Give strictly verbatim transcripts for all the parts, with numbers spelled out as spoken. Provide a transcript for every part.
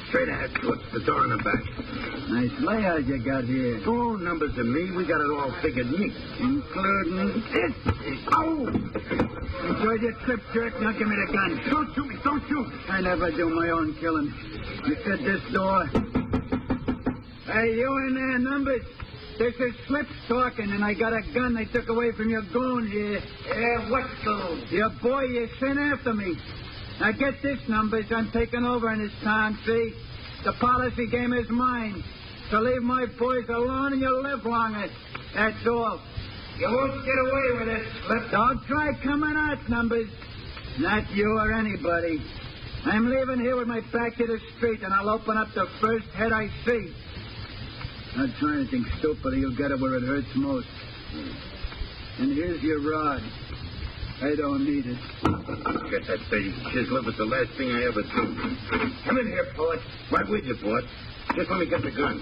Straight ahead, Toots. The door in the back. Nice layout you got here. Phone numbers and me, we got it all figured neat. Including This. Oh! Enjoyed your trip, jerk. Now give me the gun. Don't shoot me. Don't shoot. I never do my own killing. You said this door. Hey, you in there, Numbers? This is Slips talking, and I got a gun they took away from your goon here. Yeah, what goon? Your boy, you sent after me. Now get this, Numbers. I'm taking over in this town, see? The policy game is mine. So leave my boys alone and you'll live longer. That's all. You won't get away with it, Slip. Don't try coming out, Numbers. Not you or anybody. I'm leaving here with my back to the street, and I'll open up the first head I see. Not try anything stupid, or you'll get it where it hurts most. And here's your rod. I don't need it. Get that baby chisel. It was the last thing I ever do. Come in here, Port. Right with you, Port. Just let me get the gun.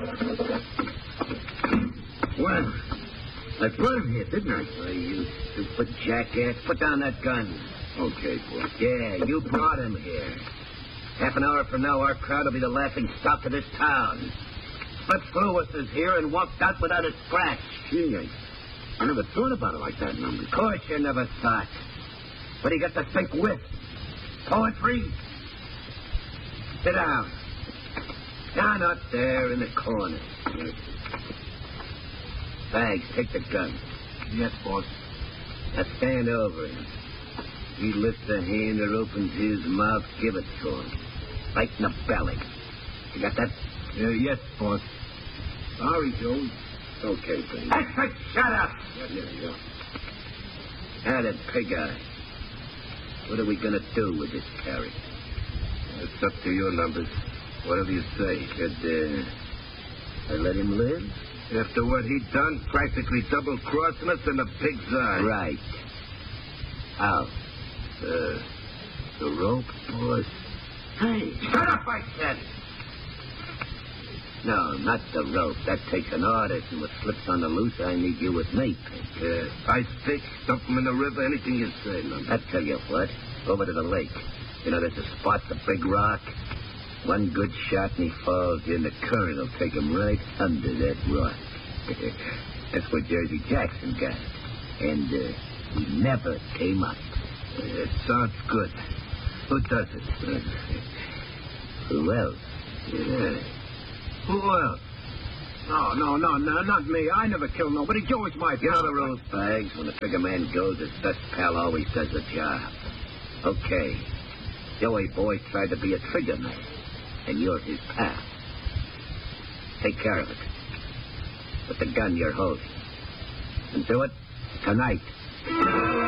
Well, I brought him here, didn't I? Oh, you stupid jackass. Put down that gun. Okay, Port. Yeah, you brought him here. Half an hour from now, our crowd will be the laughing stock of this town. Slips Lewis is here and walked out without a scratch. Gee, I, I never thought about it like that, Numbers. Of course you never thought. What do you got to think with? Poetry? Sit down. Down up there in the corner. Thanks. Take the gun. Yes, boss. Now stand over him. He lifts a hand or opens his mouth, give it to him. Right in the belly. You got that? Uh, yes, boss. Sorry, Joe. Okay, baby. That's it. Shut up. Yeah, yeah, yeah. Now then, Pig Eye. What are we going to do with this character? It's up to your Numbers. Whatever you say. Should, uh, I let him live? After what he'd done, practically double-crossing us in the pig's eye. Right. How? Uh, the rope, boss? Hey, shut up, I said. No, not the rope. That takes an artist, and what slips on the loose, I need you with me, Pig. Yeah, ice stick, dump him in the river, anything you say, Numbers. I tell you what, over to the lake. You know, there's a spot, the big rock. One good shot and he falls in. The current will take him right under that rock. That's what Jersey Jackson got. And uh, he never came up. Uh, it sounds good. Who does it? Who else? Yeah. Who else? No, no, no, no, not me. I never killed nobody. Joe is my pal. You know the rules, Bags. When the trigger man goes, his best pal always does the job. Okay. Joey Boy tried to be a trigger man, and you're his pal. Take care of it. With the gun you're holding. And do it tonight.